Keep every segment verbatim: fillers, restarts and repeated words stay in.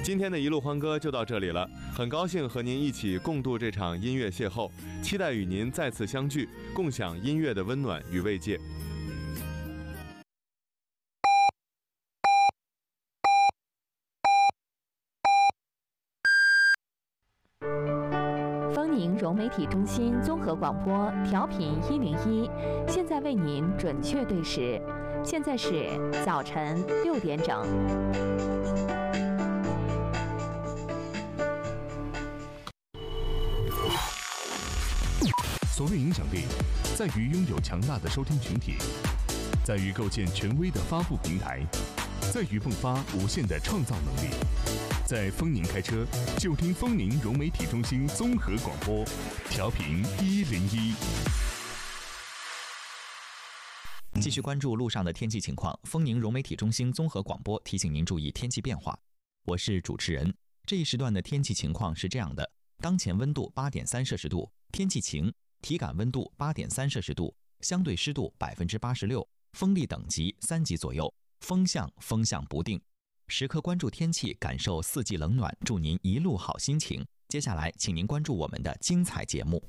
今天的一路欢歌就到这里了，很高兴和您一起共度这场音乐邂逅，期待与您再次相聚，共享音乐的温暖与慰藉。 丰宁融媒体中心综合广播调频一零一，现在为您准确对时，现在是早晨六点整。 所谓影响力，在于拥有强大的收听群体，在于构建权威的发布平台，在于迸发无限的创造能力。在丰宁开车，就听丰宁融媒体中心综合广播，调频一零一。 继续关注路上的天气情况。丰宁融媒体中心综合广播提醒您注意天气变化。我是主持人。这一时段的天气情况是这样的：当前温度八点三摄氏度，天气晴。体感温度八点三摄氏度，相对湿度百分之八十六，风力等级三级左右，风向风向不定。时刻关注天气，感受四季冷暖，祝您一路好心情。接下来，请您关注我们的精彩节目。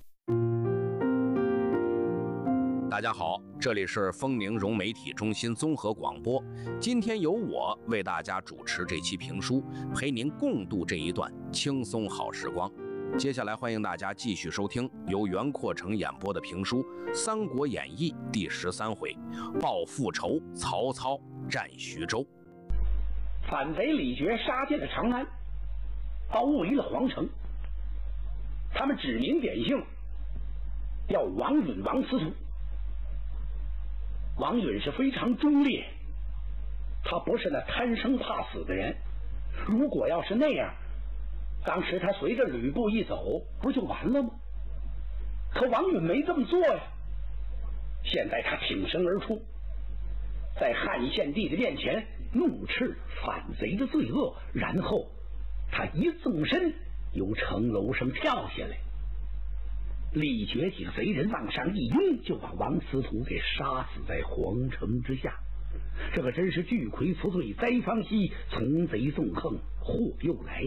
大家好，这里是丰宁融媒体中心综合广播，今天由我为大家主持这期评书，陪您共度这一段轻松好时光。接下来欢迎大家继续收听由袁阔成演播的评书《三国演义》第十三回报复仇，曹操战徐州。 反贼李傕杀进了长安，包围了皇城。他们指名点姓要王允、王司徒。王允是非常忠烈，他不是那贪生怕死的人。如果要是那样，当时他随着吕布一走，不就完了吗？可王允没这么做呀。现在他挺身而出，在汉献帝的面前怒斥反贼的罪恶，然后他一纵身由城楼上跳下来。李傕几个贼人往上一拥，就把王司徒给杀死在皇城之下。这可真是巨魁浮罪，灾方息，从贼纵横，祸又来。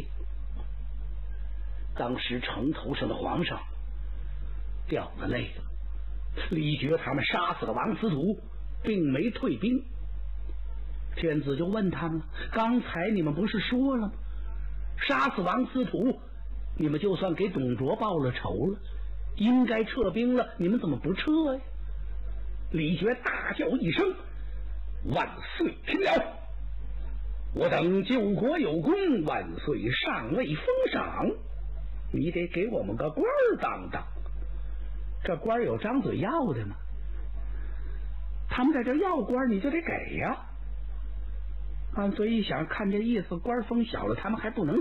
当时城头上的皇上掉了泪了。李傕他们杀死了王司徒，并没退兵。天子就问他们：刚才你们不是说了吗？杀死王司徒，你们就算给董卓报了仇了，应该撤兵了，你们怎么不撤呀？李傕大叫一声：万岁听了！我等救国有功，万岁尚未封赏，你得给我们个官儿当当。这官有张嘴要的吗？他们在这要官，你就得给呀。万岁一想，看这意思，官封小了，他们还不能